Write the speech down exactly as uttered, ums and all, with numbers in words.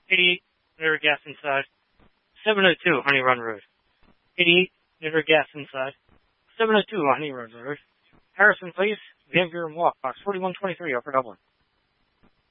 eighty-eight, liter gas inside. seven oh two, Honey Run Road. eighty-eight, liter gas inside. seven oh two, Honey Run Road. Harrison Place, Van Buren Walk, box forty-one twenty-three, Upper Dublin.